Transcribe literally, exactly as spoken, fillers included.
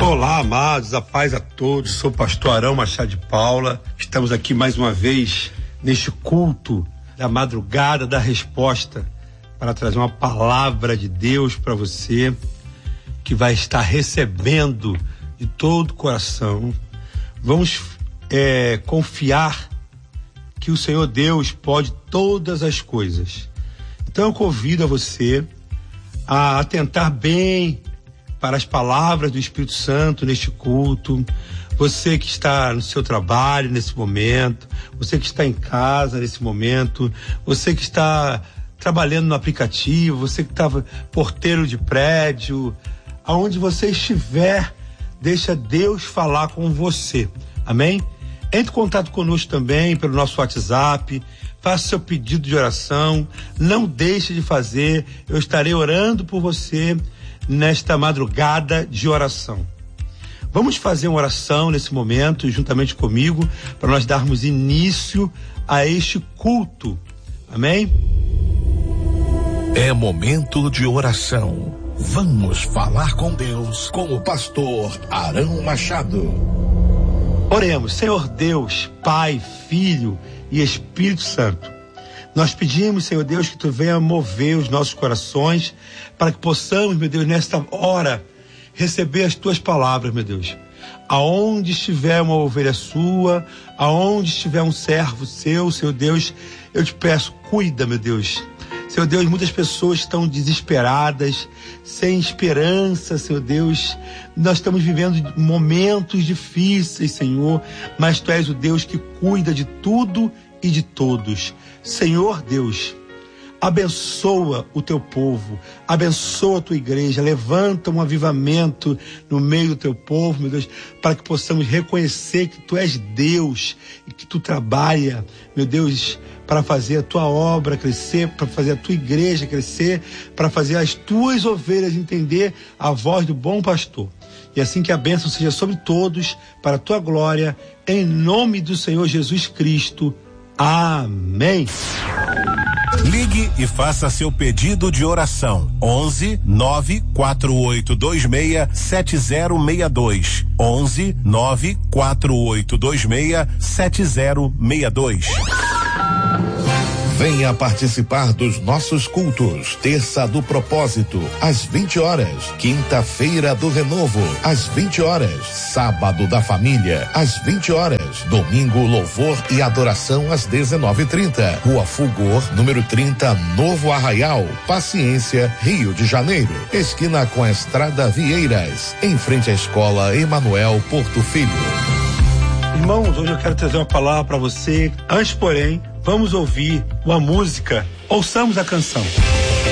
Olá, amados, a paz a todos. Sou o pastor Arão Machado de Paula. Estamos aqui mais uma vez neste culto da madrugada da resposta para trazer uma palavra de Deus para você que vai estar recebendo de todo o coração. Vamos é, confiar que o Senhor Deus pode todas as coisas. Então eu convido a você a atentar bem para as palavras do Espírito Santo neste culto. Você que está no seu trabalho nesse momento, você que está em casa nesse momento, você que está trabalhando no aplicativo, você que está porteiro de prédio, aonde você estiver, deixa Deus falar com você. Amém? Entre em contato conosco também pelo nosso WhatsApp, faça seu pedido de oração, não deixe de fazer, eu estarei orando por você nesta madrugada de oração. Vamos fazer uma oração nesse momento, juntamente comigo, para nós darmos início a este culto. Amém? É momento de oração. Vamos falar com Deus, com o pastor Arão Machado. Oremos. Senhor Deus, Pai, Filho e Espírito Santo, nós pedimos, Senhor Deus, que Tu venha mover os nossos corações para que possamos, meu Deus, nesta hora receber as Tuas palavras, meu Deus. Aonde estiver uma ovelha Sua, aonde estiver um servo Seu, Senhor Deus, eu te peço, cuida, meu Deus. Senhor Deus, muitas pessoas estão desesperadas, sem esperança, Senhor Deus. Nós estamos vivendo momentos difíceis, Senhor, mas Tu és o Deus que cuida de tudo e de todos. Senhor Deus, abençoa o Teu povo, abençoa a Tua igreja, levanta um avivamento no meio do Teu povo, meu Deus, para que possamos reconhecer que Tu és Deus e que Tu trabalha, meu Deus, para fazer a Tua obra crescer, para fazer a Tua igreja crescer, para fazer as Tuas ovelhas entender a voz do bom pastor. E assim que a bênção seja sobre todos, para a Tua glória, em nome do Senhor Jesus Cristo. Amém. Ligue e faça seu pedido de oração. onze nove quatro oito dois seis sete zero seis dois. onze nove quatro oito dois seis sete zero seis dois. Venha participar dos nossos cultos. Terça do Propósito, às vinte horas. Quinta-feira do Renovo, às vinte horas. Sábado da Família, às vinte horas. Domingo, Louvor e Adoração, às dezenove e trinta. Rua Fulgor, número trinta, Novo Arraial, Paciência, Rio de Janeiro. Esquina com a Estrada Vieiras, em frente à Escola Emanuel Porto Filho. Irmãos, hoje eu quero trazer uma palavra para você. Antes, porém, vamos ouvir uma música. Ouçamos a canção.